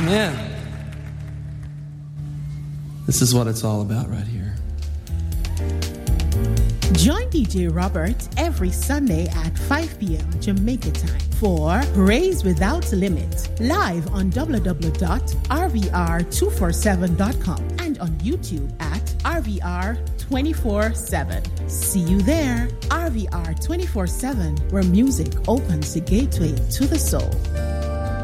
Amen. This is what it's all about right here. Join DJ Robert every Sunday at 5 p.m. Jamaica time for Praise Without Limit, live on www.rvr247.com and on YouTube at RVR247. See you there. RVR 24/7, where music opens the gateway to the soul.